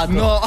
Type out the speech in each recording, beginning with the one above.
provato. No.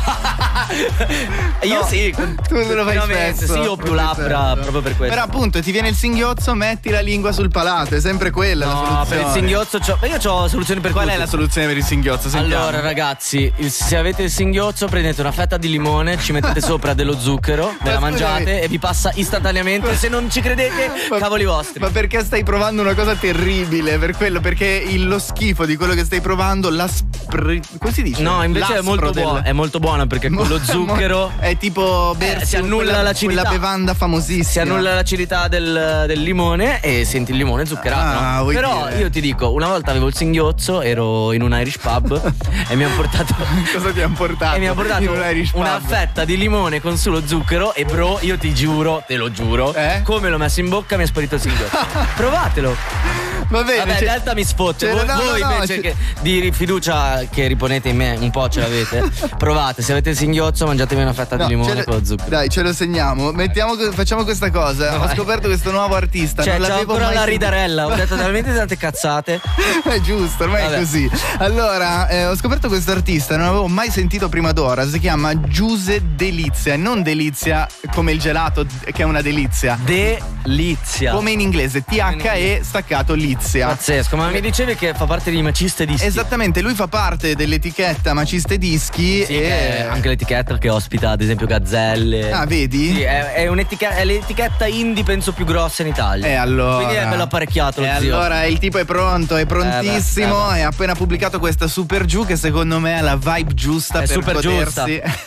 Io No. sì. Tu lo fai spesso. Sì, io ho più labbra proprio per questo. Però appunto ti viene il singhiozzo, metti la lingua sul palato, è sempre quella la No, soluzione. per il singhiozzo io ho soluzioni per Qual tutti. è la soluzione per il singhiozzo? Sentiamo. Allora ragazzi, se avete il singhiozzo prendete una fetta di limone, ci mettete sopra dello zucchero, ve la scusami. mangiate e vi passa istantaneamente. Se non ci credete, cavoli vostri. Ma perché stai provando una cosa terribile? Per quello, perché lo schifo di quello che stai provando, come si dice? No, invece è molto L'aspro buona, è molto buona perché con lo zucchero è tipo bersi si annulla l'acidità. quella bevanda famosissima. si annulla l'acidità del limone e senti il limone zuccherato. Ah, no? vuoi Però dire? io ti dico, una volta avevo il singhiozzo, ero in un Irish pub e mi hanno portato Cosa ti hanno portato? e mi ha portato in un Irish una pub? fetta di limone con solo zucchero e bro, io ti giuro, te lo giuro, come l'ho messo in bocca mi è sparito il singhiozzo. Provatelo. Va bene. Vabbè, Delta mi sfotte. Voi, voi invece che di fiducia che riponete in me, un po' ce l'avete. Provate, se avete il singhiozzo, mangiatevi una fetta di limone con lo zucchero. Dai, ce lo segniamo. Facciamo questa cosa. Ho scoperto questo nuovo artista. Cioè, non c'ho l'avevo ancora mai la sentito. ridarella. Ho detto talmente tante cazzate. È giusto, ormai Vabbè. è così. Allora, ho scoperto questo artista, non l'avevo mai sentito prima d'ora. Si chiama Giuse Delizia. Non delizia come il gelato, che è una delizia. Delizia. Come in inglese, THE staccato Lizia. Pazzesco, ma mi dicevi che fa parte di Maciste Dischi. Esattamente, lui fa parte dell'etichetta Maciste Dischi Sì, e che è anche l'etichetta che ospita ad esempio Gazzelle. Ah, vedi? Sì, è l'etichetta indie penso più grossa in Italia. Allora. Quindi è bello apparecchiato lo zio. Allora il tipo è pronto, è prontissimo beh. e ha appena pubblicato questa Super Giù che secondo me ha la vibe giusta È per super godersi